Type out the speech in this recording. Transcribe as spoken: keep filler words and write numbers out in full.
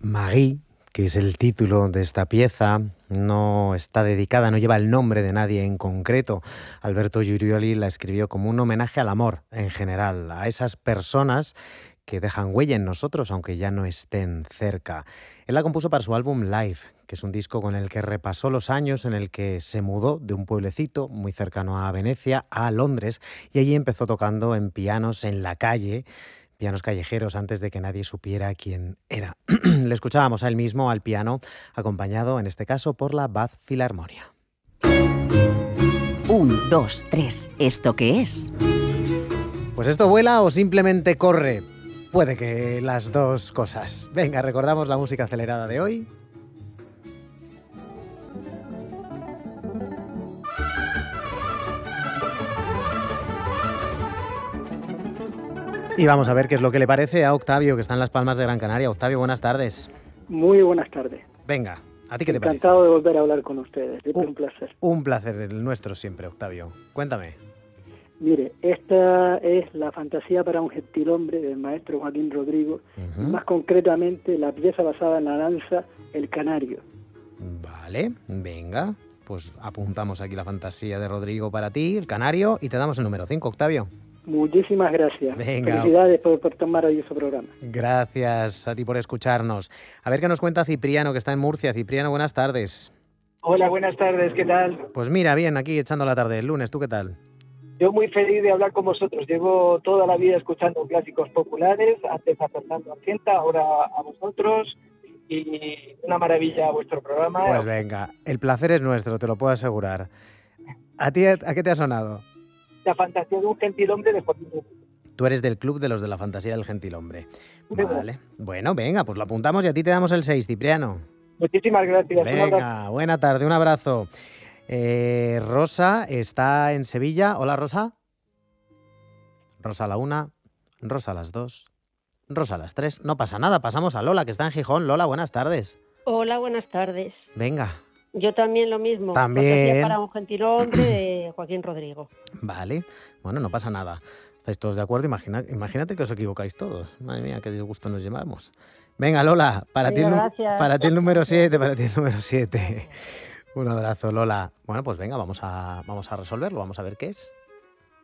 Marie, que es el título de esta pieza, no está dedicada, no lleva el nombre de nadie en concreto. Alberto Giurioli la escribió como un homenaje al amor en general, a esas personas que dejan huella en nosotros, aunque ya no estén cerca. Él la compuso para su álbum Live, que es un disco con el que repasó los años en el que se mudó de un pueblecito muy cercano a Venecia a Londres, y allí empezó tocando en pianos en la calle, pianos callejeros, antes de que nadie supiera quién era. Le escuchábamos a él mismo al piano, acompañado en este caso por la Bath Filarmonia. Un, dos, tres. ¿Esto qué es? Pues esto vuela o simplemente corre. Puede que las dos cosas. Venga, recordamos la música acelerada de hoy. Y vamos a ver qué es lo que le parece a Octavio, que está en Las Palmas de Gran Canaria. Octavio, buenas tardes. Muy buenas tardes. Venga, ¿a ti qué te parece? Encantado de volver a hablar con ustedes. Es un, un placer. Un placer, el nuestro siempre, Octavio. Cuéntame. Mire, esta es la fantasía para un gentilhombre del maestro Joaquín Rodrigo, uh-huh. Más concretamente la pieza basada en la danza El Canario. Vale, venga, pues apuntamos aquí la fantasía de Rodrigo para ti, El Canario, y te damos el número cinco, Octavio. Muchísimas gracias. Venga. Felicidades por, por tan maravilloso programa. Gracias a ti por escucharnos. A ver qué nos cuenta Cipriano, que está en Murcia. Cipriano, buenas tardes. Hola, buenas tardes, ¿qué tal? Pues mira, bien, aquí echando la tarde del lunes, ¿tú qué tal? Yo muy feliz de hablar con vosotros. Llevo toda la vida escuchando clásicos populares, antes a Fernando Argenta, ahora a vosotros, y una maravilla vuestro programa. Pues venga, el placer es nuestro, te lo puedo asegurar. ¿A ti a qué te ha sonado? La fantasía de un gentilhombre de Joaquín Rodrigo. Tú eres del club de los de la fantasía del gentilhombre. Vale. Bueno, venga, pues lo apuntamos y a ti te damos el seis, Cipriano. Muchísimas gracias. Venga, buena tarde, un abrazo. Eh, Rosa está en Sevilla. Hola, Rosa. Rosa a la una, Rosa a las dos, Rosa a las tres. No pasa nada, pasamos a Lola, que está en Gijón. Lola, buenas tardes. Hola, buenas tardes. Venga. Yo también lo mismo. También. Para un gentilhombre de Joaquín Rodrigo. Vale. Bueno, no pasa nada. ¿Estáis todos de acuerdo? Imagina, imagínate que os equivocáis todos. Madre mía, qué disgusto nos llevamos. Venga, Lola, para, sí, ti, el, gracias. para ti el número siete, para ti el número siete. Un abrazo, Lola. Bueno, pues venga, vamos a, vamos a resolverlo, vamos a ver qué es.